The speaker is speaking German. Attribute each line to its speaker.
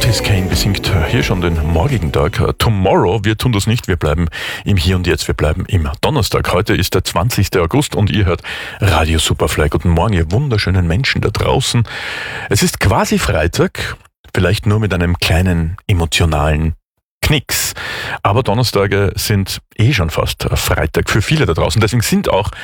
Speaker 1: Chris Kane besingt hier schon den morgigen Tag. Tomorrow, wir tun das nicht, wir bleiben im Hier und Jetzt, wir bleiben im Donnerstag. Heute ist der 20. August und ihr hört Radio Superfly. Guten Morgen, ihr wunderschönen Menschen da draußen. Es ist quasi Freitag, vielleicht nur mit einem kleinen emotionalen Knicks. Aber Donnerstage sind schon fast Freitag für viele da draußen. Deswegen sind auch